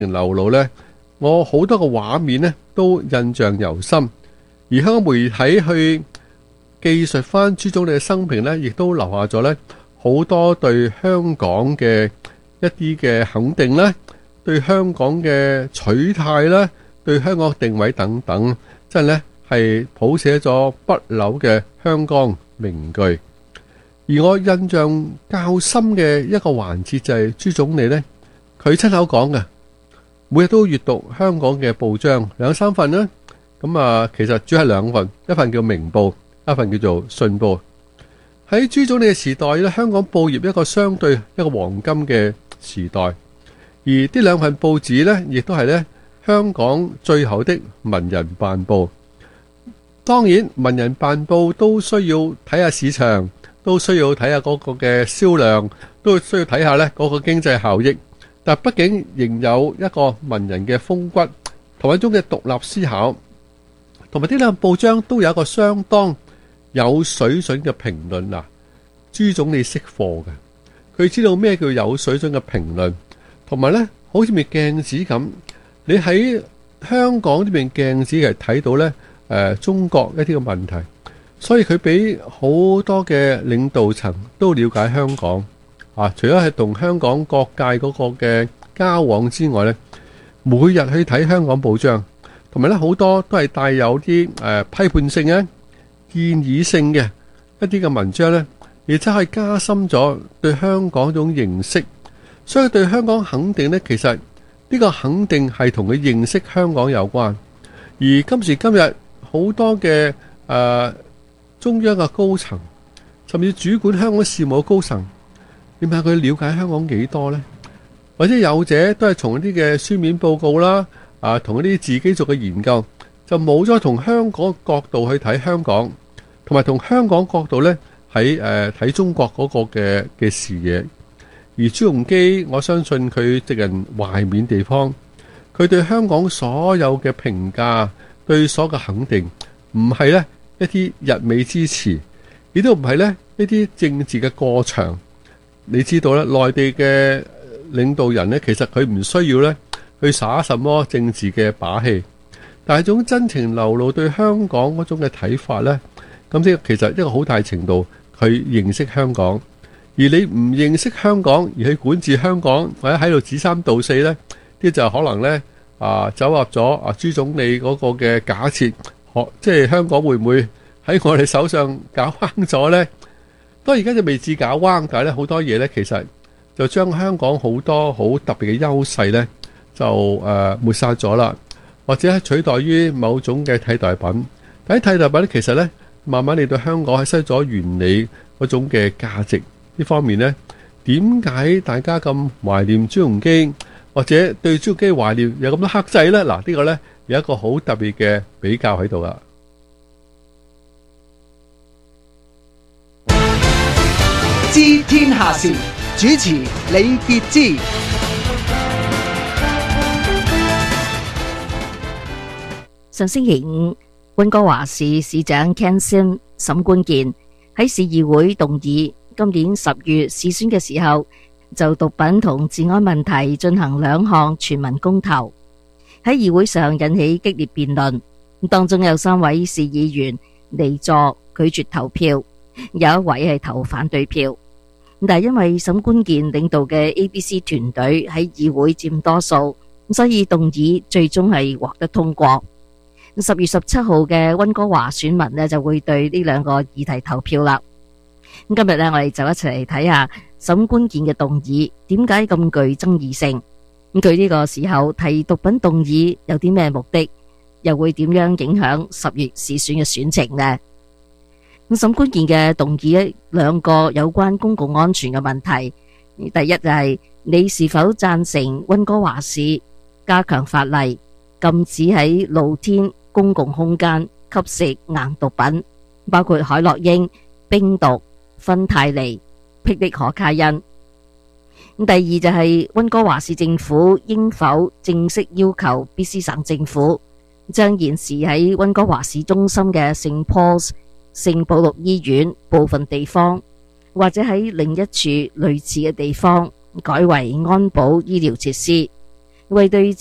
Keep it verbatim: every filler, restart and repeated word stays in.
流露呢，我好多個畫面呢都印象猶深，而香港媒體去記述翻朱總理嘅生平呢，亦都留下咗呢好多對香港嘅一啲嘅肯定啦，對香港嘅取態啦，對香港定位等等，真係呢係譜寫咗不朽嘅香港名句。而我印象較深嘅一個環節就係朱總理呢，佢親口講嘅，每日都閱讀香港嘅報章兩三份啦。咁啊，其實主要係兩份，一份叫明報，一份叫做信報。喺朱總理嘅時代咧，香港報業一個相對一個黃金嘅時代，而呢兩份報紙呢，亦都係呢香港最後的文人辦報。當然，文人辦報都需要睇下市場，都需要睇下嗰個嘅銷量，都需要睇下呢嗰個經濟效益。但畢竟仍有一個文人嘅風骨，同埋一種嘅獨立思考，同埋呢兩份報章都有一個相當有水準嘅評論嗱。朱總理識貨嘅，佢知道咩叫有水準嘅評論，同埋呢好似面鏡子咁，你喺香港呢面鏡子係睇到呢誒、呃、中國一啲嘅問題，所以佢俾好多嘅領導層都了解香港啊。除咗係同香港各界嗰個嘅交往之外呢，每日去睇香港報章，同埋呢好多都係帶有啲誒、呃、批判性嘅建議性嘅一啲嘅文章呢，亦真係加深咗對香港一種認識。所以對香港肯定呢，其實呢個肯定係同佢認識香港有關。而今時今日好多嘅誒、呃、中央嘅高層，甚至主管香港事務嘅高層，你問下佢了解香港幾多呢？或者有者都係從一啲嘅書面報告啦，啊，同一啲自己做嘅研究，就冇咗同香港角度去睇香港，同埋同香港角度呢喺誒睇中國嗰個嘅嘅視野。而朱鎔基，我相信佢籍人懷緬地方，佢對香港所有嘅評價，對所有嘅肯定，唔係呢一啲溢美之詞，亦都唔係呢一啲政治嘅過場。你知道咧，內地嘅領導人呢，其實佢唔需要呢去耍什麼政治嘅把戲，但係種真情流露對香港嗰種嘅睇法呢，咁呢其實一個好大程度佢認識香港。而你唔認識香港而去管治香港，或者喺度指三道四呢，啲就可能呢啊走入咗啊朱總理嗰個嘅假設，即係香港會唔會喺我哋手上搞彎咗呢？當然而家就未至搞彎，但係咧好多嘢呢，其實就將香港好多好特別嘅優勢呢，就誒、呃、抹殺咗啦，或者取代於某種嘅替代品。但係替代品呢，其實呢，慢慢嚟到香港係失咗原理嗰種嘅價值。呢方面呢，點解大家咁懷念朱鎔基，或者對朱鎔基懷念有咁多克制呢？嗱，呢個呢，有一個好特別嘅比較喺度啦。 知天下事，主持李傑之。 上星期五，溫哥華市市長 Ken Sim 沈冠健喺市議會動議今年十月市選嘅時候，就毒品同治安問題進行兩項全民公投，喺議會上引起激烈辯論。當中有三位市議員離座拒絕投票，有一位係投反對票。但係因為沈冠健領導嘅 A B C 團隊喺議會佔多數，所以動議最終係獲得通過。十月十七號嘅溫哥華選民呢，就會對呢兩個議題投票啦。今日呢，我哋就一齊嚟睇下沈冠健嘅動議點解咁具爭議性。咁佢呢個時候提毒品動議有啲咩目的，又會點樣影響十月市選嘅選情呢？咁沈冠健嘅動議兩個有關公共安全嘅問題。第一就係你是否贊成溫哥華市加強法例，禁止喺露天公共空間吸食硬毒品，包括海洛因、冰毒、芬太尼、霹靂可卡因。第二就係溫哥華市政府應否正式要求 B C 省政府將現時喺溫哥華市中心嘅聖 Paul's 聖保祿醫院部分地方，或者喺另一處類似嘅地方改為安保醫療設施， 為對